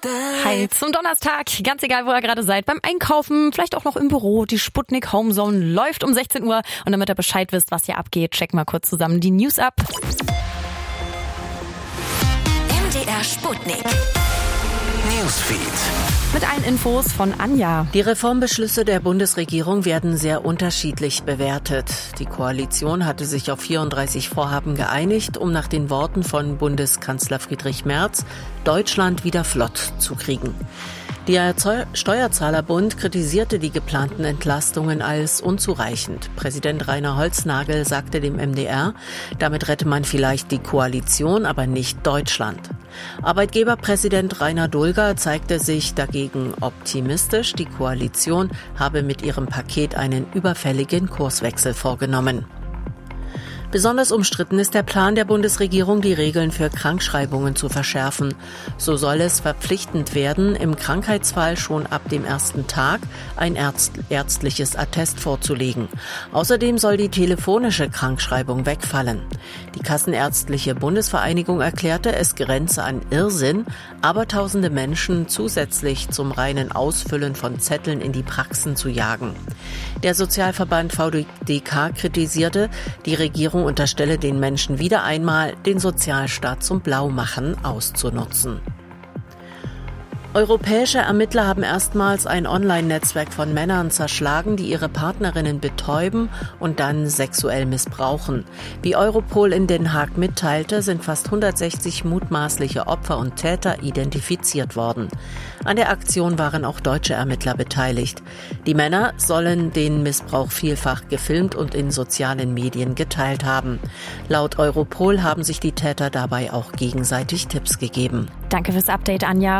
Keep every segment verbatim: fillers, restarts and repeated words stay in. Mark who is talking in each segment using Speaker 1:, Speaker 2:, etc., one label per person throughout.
Speaker 1: Hi, zum Donnerstag. Ganz egal, wo ihr gerade seid. Beim Einkaufen, vielleicht auch noch im Büro. Die Sputnik Homezone läuft um sechzehn Uhr. Und damit ihr Bescheid wisst, was hier abgeht, check mal kurz zusammen die News ab.
Speaker 2: M D R Sputnik. Newsfeed.
Speaker 1: Mit allen Infos von Anja.
Speaker 3: Die Reformbeschlüsse der Bundesregierung werden sehr unterschiedlich bewertet. Die Koalition hatte sich auf vierunddreißig Vorhaben geeinigt, um nach den Worten von Bundeskanzler Friedrich Merz Deutschland wieder flott zu kriegen. Der Steuerzahlerbund kritisierte die geplanten Entlastungen als unzureichend. Präsident Rainer Holznagel sagte dem M D R, damit rette man vielleicht die Koalition, aber nicht Deutschland. Arbeitgeberpräsident Rainer Dulger zeigte sich dagegen optimistisch. Die Koalition habe mit ihrem Paket einen überfälligen Kurswechsel vorgenommen. Besonders umstritten ist der Plan der Bundesregierung, die Regeln für Krankschreibungen zu verschärfen. So soll es verpflichtend werden, im Krankheitsfall schon ab dem ersten Tag ein ärzt- ärztliches Attest vorzulegen. Außerdem soll die telefonische Krankschreibung wegfallen. Die Kassenärztliche Bundesvereinigung erklärte, es grenze an Irrsinn, aber tausende Menschen zusätzlich zum reinen Ausfüllen von Zetteln in die Praxen zu jagen. Der Sozialverband V D K kritisierte, die Regierung unterstelle den Menschen wieder einmal, den Sozialstaat zum Blaumachen auszunutzen. Europäische Ermittler haben erstmals ein Online-Netzwerk von Männern zerschlagen, die ihre Partnerinnen betäuben und dann sexuell missbrauchen. Wie Europol in Den Haag mitteilte, sind fast hundertsechzig mutmaßliche Opfer und Täter identifiziert worden. An der Aktion waren auch deutsche Ermittler beteiligt. Die Männer sollen den Missbrauch vielfach gefilmt und in sozialen Medien geteilt haben. Laut Europol haben sich die Täter dabei auch gegenseitig Tipps gegeben.
Speaker 1: Danke fürs Update, Anja.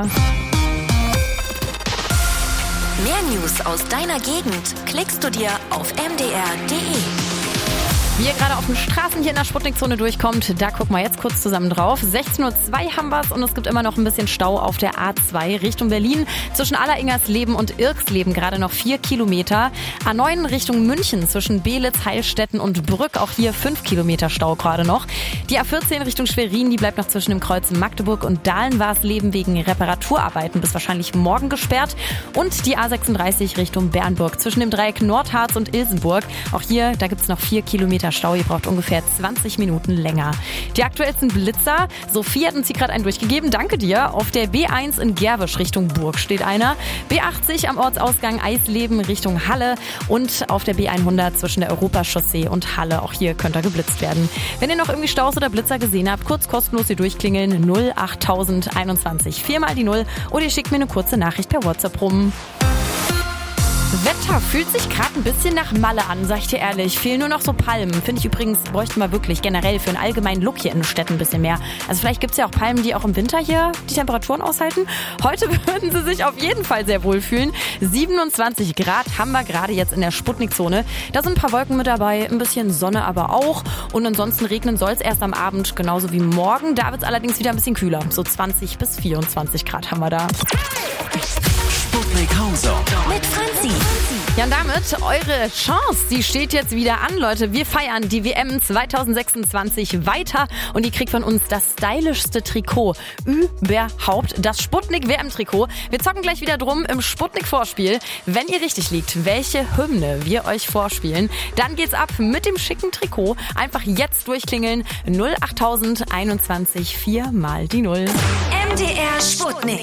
Speaker 2: Mehr News aus deiner Gegend klickst du dir auf m d r punkt d e.
Speaker 1: Wie ihr gerade auf den Straßen hier in der Sputnik-Zone durchkommt, da gucken wir jetzt kurz zusammen drauf. sechzehn Uhr zwei haben wir's und es gibt immer noch ein bisschen Stau auf der A zwei Richtung Berlin. Zwischen Alleringersleben und Irksleben gerade noch vier Kilometer. A neun Richtung München zwischen Belitz, Heilstätten und Brück. Auch hier fünf Kilometer Stau gerade noch. Die A vierzehn Richtung Schwerin, die bleibt noch zwischen dem Kreuz Magdeburg und Dahlenwarsleben wegen Reparaturarbeiten bis wahrscheinlich morgen gesperrt. Und die A sechsunddreißig Richtung Bernburg zwischen dem Dreieck Nordharz und Ilsenburg. Auch hier, da gibt's noch vier Kilometer Stau. Ihr braucht ungefähr zwanzig Minuten länger. Die aktuellsten Blitzer. Sophie hat uns hier gerade einen durchgegeben. Danke dir. Auf der B eins in Gerwisch Richtung Burg steht einer. B achtzig am Ortsausgang Eisleben Richtung Halle. Und auf der B hundert zwischen der Europachaussee und Halle. Auch hier könnt ihr geblitzt werden. Wenn ihr noch irgendwie Staus oder Blitzer gesehen habt, kurz kostenlos hier durchklingeln. null achttausend einundzwanzig. Viermal die Null. Oder ihr schickt mir eine kurze Nachricht per WhatsApp rum. Wetter fühlt sich gerade ein bisschen nach Malle an, sag ich dir ehrlich. Fehlen nur noch so Palmen. Finde ich übrigens, bräuchten wir wirklich generell für einen allgemeinen Look hier in den Städten ein bisschen mehr. Also vielleicht gibt's ja auch Palmen, die auch im Winter hier die Temperaturen aushalten. Heute würden sie sich auf jeden Fall sehr wohl fühlen. siebenundzwanzig Grad haben wir gerade jetzt in der Sputnik-Zone. Da sind ein paar Wolken mit dabei, ein bisschen Sonne aber auch. Und ansonsten regnen soll es erst am Abend, genauso wie morgen. Da wird's allerdings wieder ein bisschen kühler. So zwanzig bis vierundzwanzig Grad haben wir da.
Speaker 2: Sputnik Homezone mit Franzi.
Speaker 1: Ja, und damit eure Chance, die steht jetzt wieder an, Leute. Wir feiern die W M zwanzig sechsundzwanzig weiter und ihr kriegt von uns das stylischste Trikot überhaupt, das Sputnik W M-Trikot. Wir zocken gleich wieder drum im Sputnik-Vorspiel. Wenn ihr richtig liegt, welche Hymne wir euch vorspielen, dann geht's ab mit dem schicken Trikot. Einfach jetzt durchklingeln. null achttausend einundzwanzig, vier mal die Null.
Speaker 2: M D R Sputnik.